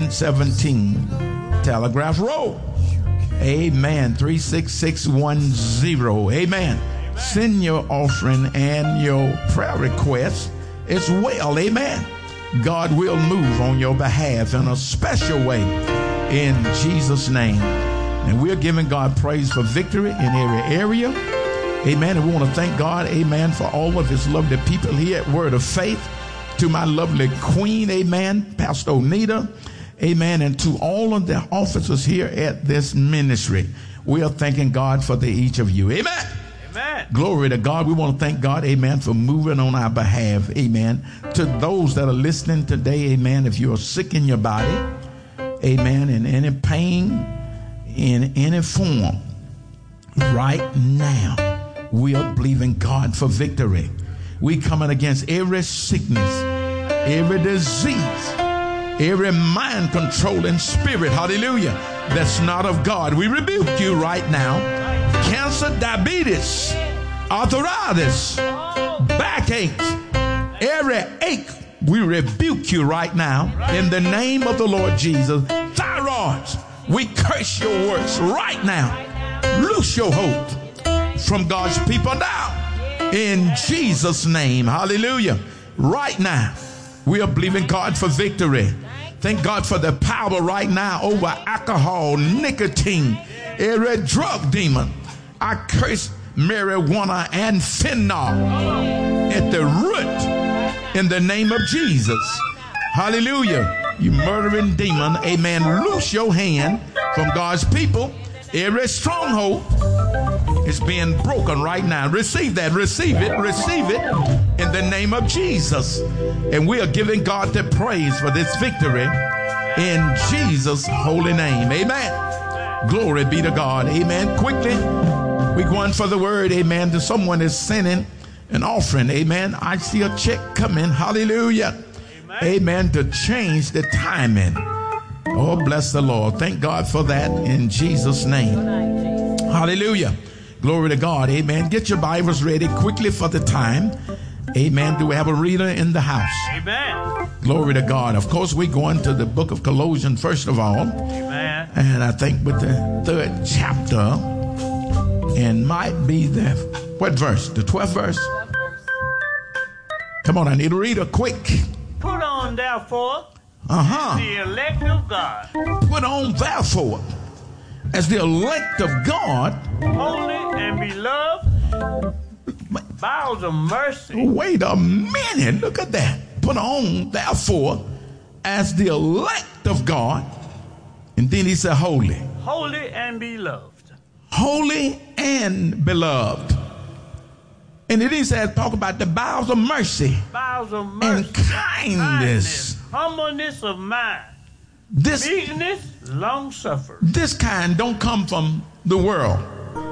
1017 Telegraph Road. Amen. 36610. Amen. Send your offering and your prayer requests as well. Amen. God will move on your behalf in a special way in Jesus' name. And we're giving God praise for victory in every area. Amen. And we want to thank God, amen, for all of his lovely people here at Word of Faith. To my lovely queen, amen, Pastor Onita, amen, and to all of the officers here at this ministry. We are thanking God for each of you. Amen. Amen. Glory to God. We want to thank God, amen, for moving on our behalf. Amen. To those that are listening today, amen, if you are sick in your body, amen, in any pain, in any form, right now, we are believing God for victory. We coming against every sickness, every disease, every mind-controlling spirit, hallelujah, that's not of God. We rebuke you right now. Cancer, diabetes, arthritis, backaches, every ache, we rebuke you right now in the name of the Lord Jesus. Thyroids, we curse your works right now. Loose your hold from God's people now. In Jesus' name, hallelujah. Right now, we are believing God for victory. Thank God for the power right now over alcohol, nicotine, every drug demon. I curse marijuana and fentanyl at the root in the name of Jesus. Hallelujah. You murdering demon, amen. Loose your hand from God's people. Every stronghold is being broken right now. Receive that. Receive it. Receive it in the name of Jesus. And we are giving God the praise for this victory in Jesus' holy name. Amen. Glory be to God. Amen. Quickly, we're going for the word. Amen. To someone is sending an offering. Amen. I see a check coming. Hallelujah. Amen. To change the timing. Oh, bless the Lord. Thank God for that in Jesus' name. Hallelujah. Glory to God. Amen. Get your Bibles ready quickly for the time. Amen. Do we have a reader in the house? Amen. Glory to God. Of course, we're going to the book of Colossians first of all. Amen. And I think with the 3rd chapter, and might be the, what verse? The 12th verse? Come on, I need a reader quick. Put on, therefore, the elect of God. Put on, therefore, as the elect of God, holy and beloved, bowels of mercy. Wait a minute. Look at that. Put on, therefore, as the elect of God. And then he said, holy. Holy and beloved. Holy and beloved. And then he said, talk about the bowels of mercy. Bowels of mercy. And kindness. Humbleness of mind. Meekness, long suffering. This kind don't come from the world.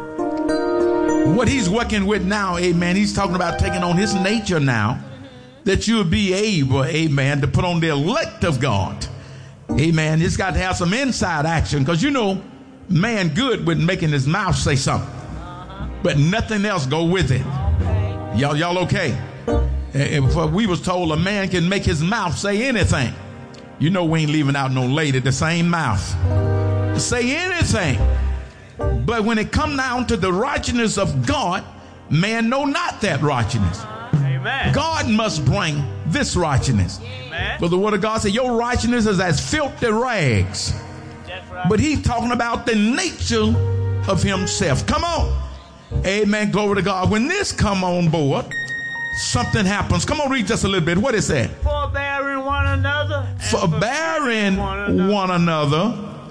What he's working with now, amen, he's talking about taking on his nature now, that you'll be able, amen, to put on the elect of God. Amen. It's got to have some inside action, because you know, man good with making his mouth say something, but nothing else go with it. Y'all okay? If we was told a man can make his mouth say anything, you know we ain't leaving out no lady the same mouth. Say anything. But when it come down to the righteousness of God, man know not that righteousness. Amen. God must bring this righteousness. Amen. But the word of God said your righteousness is as filthy rags. That's right. But he's talking about the nature of himself. Come on. Amen. Glory to God. When this come on board, something happens. Come on, read just a little bit. What is that? Forbearing one another. Forbearing one another.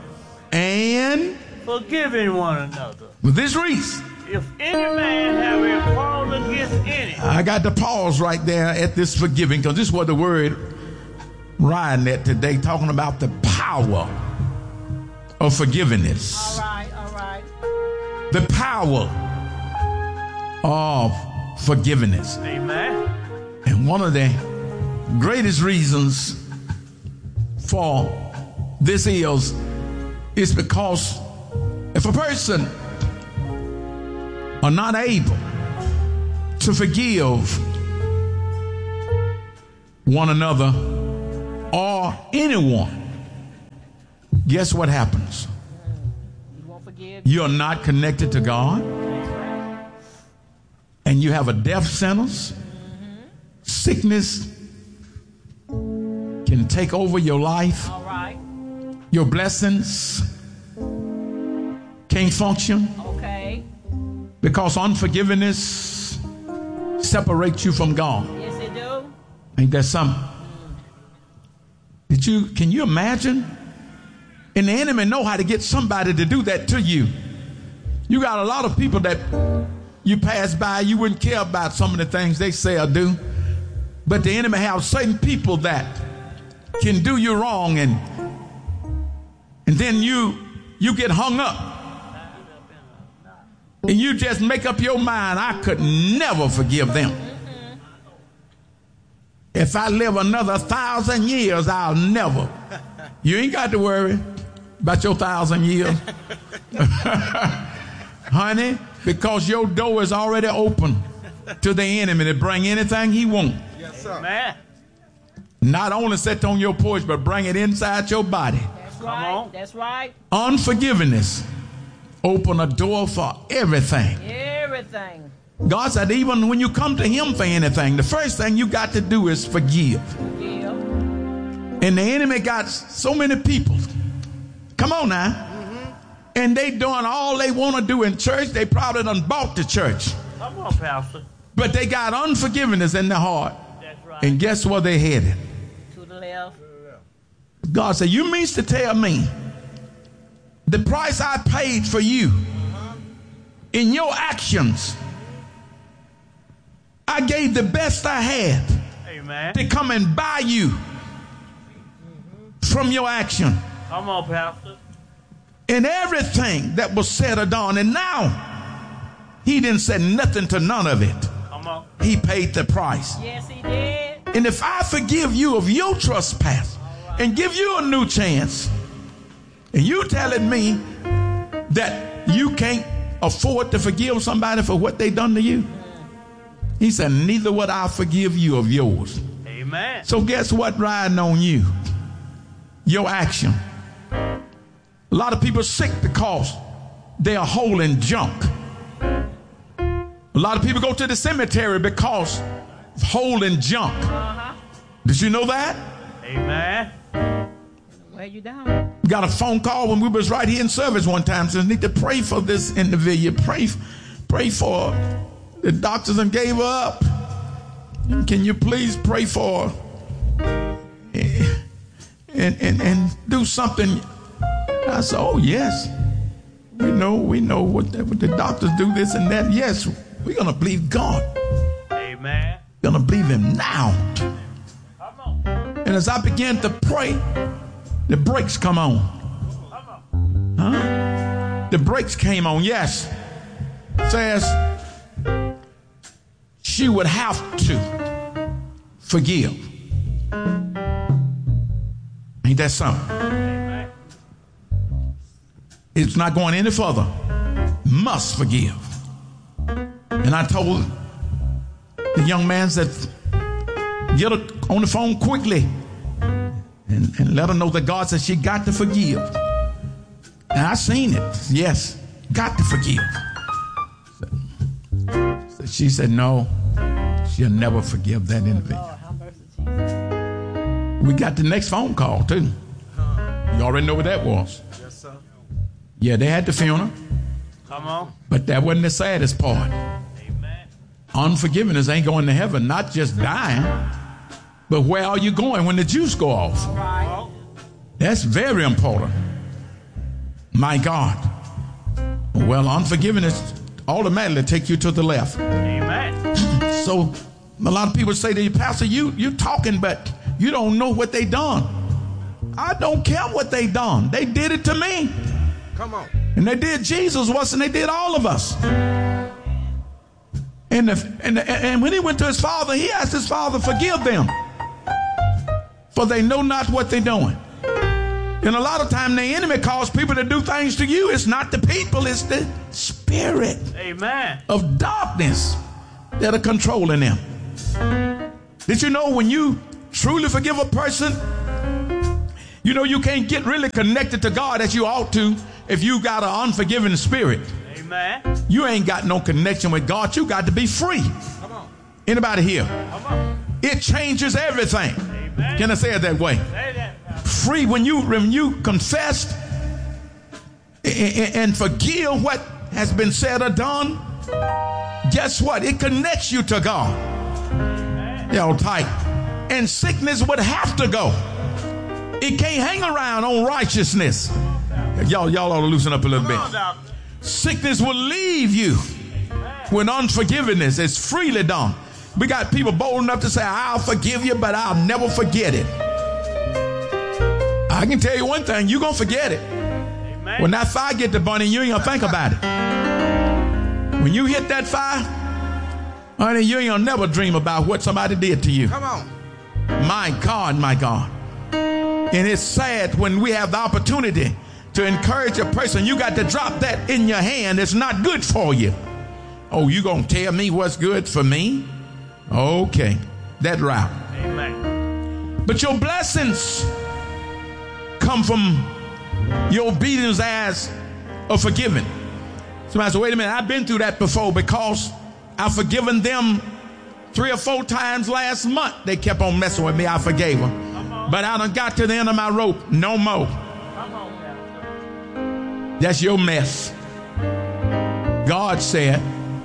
And forgiving one another. With this reason. If any man have a fault against any. I got to pause right there at this forgiving, because this is what the word riding at today, talking about the power of forgiveness. All right. The power of forgiveness. Amen. And one of the greatest reasons for this is because if a person are not able to forgive one another or anyone, guess what happens? You won't forgive. You're not connected to God. And you have a death sentence. Sickness can take over your life. All right. Your blessings can't function. Okay. Because unforgiveness separates you from God. Yes, it do. Ain't that something? Can you imagine? And the enemy know how to get somebody to do that to you. You got a lot of people that you pass by, you wouldn't care about some of the things they say or do. But the enemy have certain people that can do you wrong, and then you get hung up. And you just make up your mind, I could never forgive them. If I live another 1,000 years, I'll never. You ain't got to worry about your 1,000 years. Honey, because your door is already open to the enemy to bring anything he wants. Yes, sir. Man. Not only sit on your porch, but bring it inside your body. That's right. Come on. That's right. Unforgiveness open a door for everything. Everything. God said even when you come to him for anything, the first thing you got to do is forgive. Yeah. And the enemy got so many people. Come on now. And they doing all they want to do in church. They probably done bought the church. Come on, Pastor. But they got unforgiveness in their heart. That's right. And guess where they headed? To the left. God said, you mean to tell me the price I paid for you in your actions, I gave the best I had Amen. to come and buy you from your action. Come on, Pastor. And everything that was said or done. And now he didn't say nothing to none of it. Come on. He paid the price. Yes, he did. And if I forgive you of your trespass and give you a new chance, and you telling me that you can't afford to forgive somebody for what they done to you, he said, neither would I forgive you of yours. Amen. So guess what riding on you? Your action. A lot of people sick because they are holding junk. A lot of people go to the cemetery because of holding junk. Did you know that? Amen. Where you down? Got a phone call when we was right here in service one time. Says, need to pray for this individual. Pray for the doctors and gave her up. Can you please pray for her? And do something. I said, oh yes. We know what the doctors do this and that. Yes, we're gonna believe God. Amen. Gonna believe him now. Come on. And as I began to pray, the brakes come on. Come on. Huh? The brakes came on, yes. Says she would have to forgive. Ain't that something? Amen. It's not going any further. Must forgive. And I told the young man, said, get her on the phone quickly and let her know that God said she got to forgive. And I seen it. Yes, got to forgive. So she said, no, she'll never forgive that individual. Lord, have mercy, Jesus. We got the next phone call, too. You already know what that was. Yes, sir. Yeah, they had the funeral, Come on. but that wasn't the saddest part. Amen. Unforgiveness ain't going to heaven, not just dying, but where are you going when the juice go off? Right. That's very important. My God. Well, unforgiveness automatically take you to the left. Amen. So a lot of people say to you, Pastor, you talking, but you don't know what they done. I don't care what they done. They did it to me. Come on. And they did Jesus once, and they did all of us. And when he went to his father, he asked his father, forgive them, for they know not what they're doing. And a lot of time the enemy calls people to do things to you. It's not the people, it's the spirit Amen. of darkness that are controlling them. Did you know when you truly forgive a person You know, you can't get really connected to God as you ought to if you got an unforgiving spirit. Amen. You ain't got no connection with God. You got to be free. Come on. Anybody here? Come on. It changes everything. Amen. Can I say it that way? Say that. Free when you confess and forgive what has been said or done. Guess what? It connects you to God. Y'all tight. And sickness would have to go. It can't hang around on righteousness. Y'all ought to loosen up a little bit. Sickness will leave you when unforgiveness is freely done. We got people bold enough to say, I'll forgive you, but I'll never forget it. I can tell you one thing, you're going to forget it. Amen. When that fire get to burning, you ain't going to think about it. When you hit that fire, honey, you ain't going to never dream about what somebody did to you. Come on. My God, my God. And it's sad when we have the opportunity to encourage a person. You got to drop that in your hand. It's not good for you. Oh, you going to tell me what's good for me? Okay, that route. Amen. But your blessings come from your obedience as a forgiving. Somebody said, wait a minute, I've been through that before because I've forgiven them 3 or 4 times last month. They kept on messing with me. I forgave them. But I done got to the end of my rope. No more. That's your mess. God said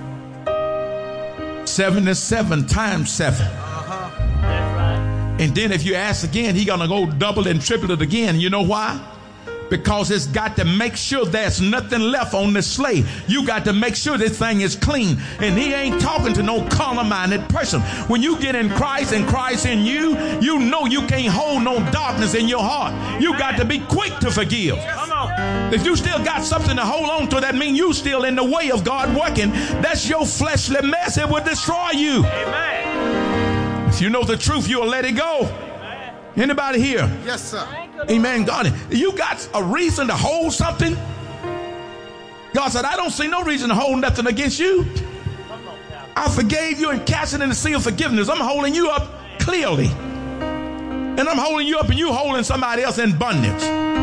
77 times 7. That's right. And then if you ask again, he's going to go double and triple it again. You know why? Because it's got to make sure there's nothing left on the slate. You got to make sure this thing is clean. And he ain't talking to no carnal-minded person. When you get in Christ and Christ in you, you know you can't hold no darkness in your heart. You got to be quick to forgive. Come on. If you still got something to hold on to, that means you still in the way of God working. That's your fleshly mess. It will destroy you. Amen. If you know the truth, you'll let it go. Anybody here? Yes, sir. Amen. God, you got a reason to hold something? God said, I don't see no reason to hold nothing against you. I forgave you and cast it in the sea of forgiveness. I'm holding you up clearly. And I'm holding you up and you holding somebody else in bondage.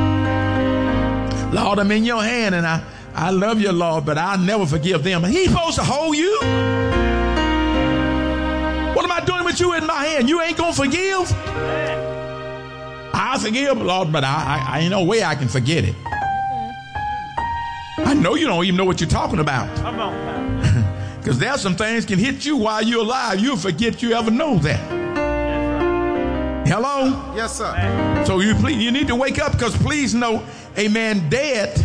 Lord, I'm in your hand and I love you, Lord, but I'll never forgive them. He's supposed to hold you. What am I doing with you in my hand? You ain't going to forgive? I forgive, Lord, but I ain't no way I can forget it. I know you don't even know what you're talking about. Come on. Because there's some things can hit you while you're alive. You'll forget you ever know that. Hello? Yes, sir. So you need to wake up, because please know, amen, dead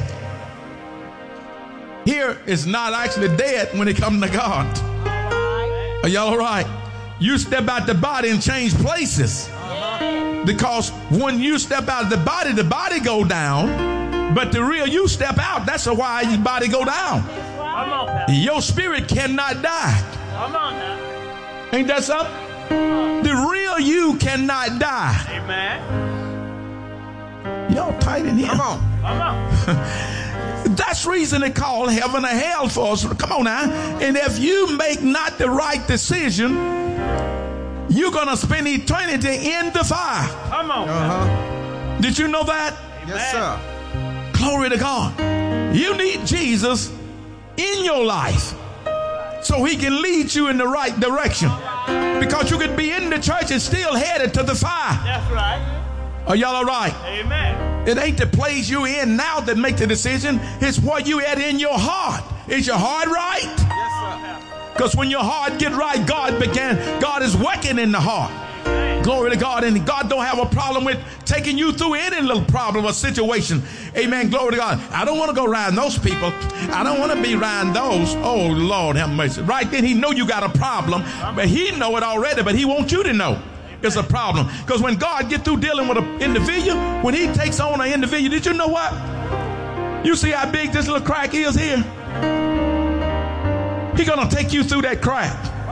here is not actually dead when it comes to God. Are y'all all right? You step out the body and change places. Because when you step out of the body go down. But the real you step out, that's why your body go down. Come on. Your spirit cannot die. Come on now. Ain't that something? The real you cannot die. Amen. Y'all tight in here. Come on. Come on. That's reason they call heaven or hell for us. Come on now. And if you make not the right decision, you're going to spend eternity in the fire. Come on. Did you know that? Yes, sir. Glory to God. You need Jesus in your life so he can lead you in the right direction. Because you could be in the church and still headed to the fire. That's right. Are y'all all right? Amen. It ain't the place you in now that make the decision. It's what you at in your heart. Is your heart right? Yes, sir. Because when your heart get right, God is working in the heart. Glory to God. And God don't have a problem with taking you through any little problem or situation. Amen. Glory to God. I don't want to go around those people. I don't want to be around those. Oh, Lord have mercy. Right then, he know you got a problem, but he know it already, but he wants you to know it's a problem. Because when God get through dealing with an individual, when he takes on an individual, did you know what? You see how big this little crack is here? He's going to take you through that crack.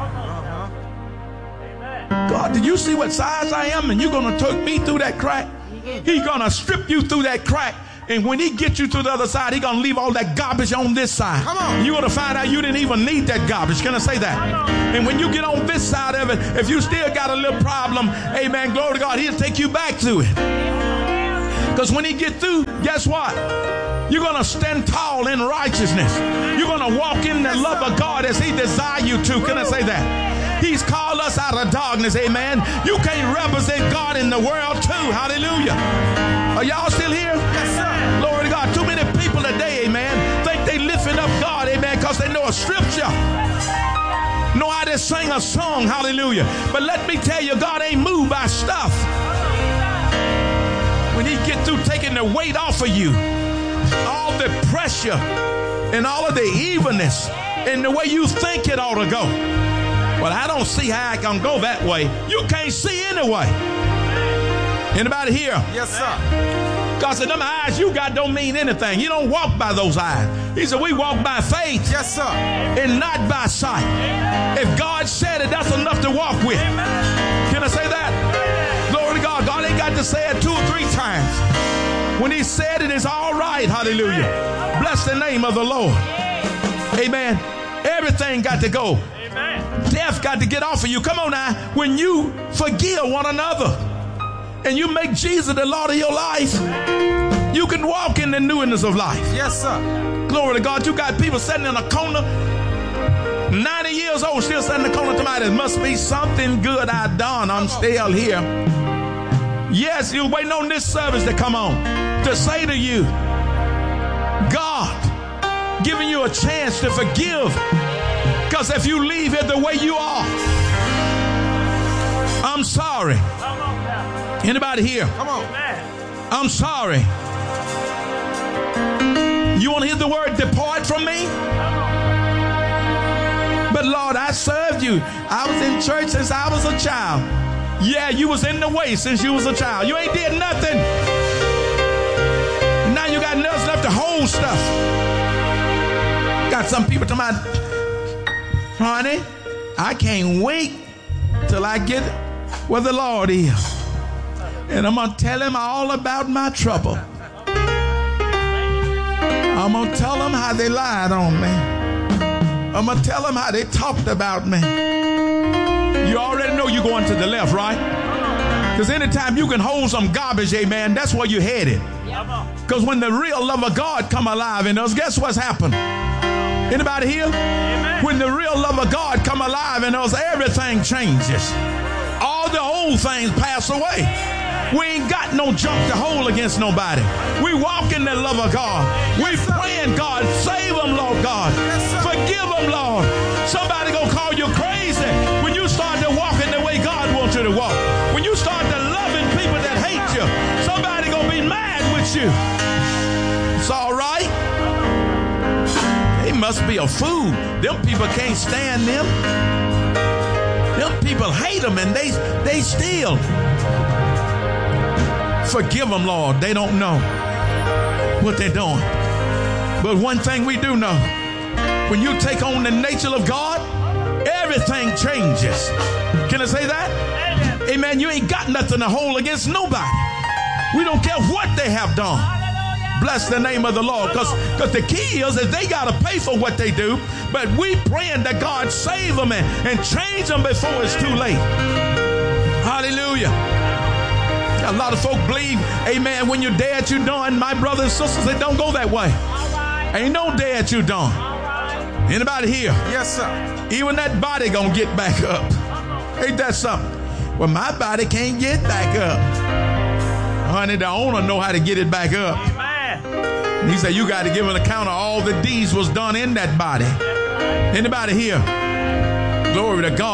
God, did you see what size I am? And you're going to take me through that crack? He's going to strip you through that crack. And when he gets you to the other side, he's going to leave all that garbage on this side. Come on. You're going to find out you didn't even need that garbage. Can I say that? And when you get on this side of it, if you still got a little problem, amen, glory to God, he'll take you back to it. Because when he get through, guess what? You're going to stand tall in righteousness. You're going to walk in the love of God as he desires you to. Can I say that? He's called us out of darkness. Amen. You can't represent God in the world too. Hallelujah. Are y'all still here? Yes, sir. Glory to God. Too many people today, amen, think they lifting up God, amen, because they know a scripture. Know how to sing a song. Hallelujah. But let me tell you, God ain't moved by stuff. When he get through taking the weight off of you, all the pressure and all of the evilness and the way you think it ought to go. Well, I don't see how I can go that way. You can't see anyway. Anybody here? Yes, sir. God said, them eyes you got don't mean anything. You don't walk by those eyes. He said, we walk by faith. Yes, sir. And not by sight. If God said it, that's enough to walk with. Can I say that? Glory to God. God ain't got to say it 2 or 3 times. When he said it, it's all right. Hallelujah. Bless the name of the Lord. Amen. Everything got to go. Death got to get off of you. Come on now. When you forgive one another and you make Jesus the Lord of your life, you can walk in the newness of life. Yes, sir. Glory to God. You got people sitting in a corner, 90 years old, still sitting in the corner. Somebody, there must be something good I done. I'm still here. Yes, you're waiting on this service to come on to say to you, God giving you a chance to forgive. Because if you leave it the way you are, I'm sorry. Anybody here? Come on. I'm sorry. You want to hear the word depart from me? But Lord, I served you. I was in church since I was a child. Yeah, you was in the way since you was a child. You ain't did nothing. Now you got nerves left to hold stuff. Got some people talking about, honey, I can't wait till I get where the Lord is. And I'm going to tell him all about my trouble. I'm going to tell him how they lied on me. I'm going to tell him how they talked about me. You already know you're going to the left, right? Because anytime you can hold some garbage, amen, that's where you're headed. Because when the real love of God come alive in us, guess what's happened? Anybody here? Amen. When the real love of God come alive in us, everything changes. All the old things pass away. We ain't got no junk to hold against nobody. We walk in the love of God. We praying, God, save them, Lord God. Forgive them, Lord. Somebody gonna call you crazy when you start to walk in the way God wants you to walk. When you start to loving people that hate you, somebody gonna be mad with you. It's all right. They must be a fool. Them people can't stand them. Them people hate them and they still. Forgive them, Lord. They don't know what they're doing. But one thing we do know, when you take on the nature of God, everything changes. Can I say that? Amen. You ain't got nothing to hold against nobody. We don't care what they have done. Bless the name of the Lord. Because the key is that they got to pay for what they do. But we praying that God save them and change them before it's too late. Hallelujah. A lot of folk believe, amen, when you're dead, you're done. My brothers and sisters, they don't go that way. Ain't no dead, you're done. Anybody here? Yes, sir. Even that body gonna get back up. Ain't that something? Well, my body can't get back up. Honey, the owner know how to get it back up. And he said, you got to give an account of all the deeds was done in that body. Anybody here? Glory to God.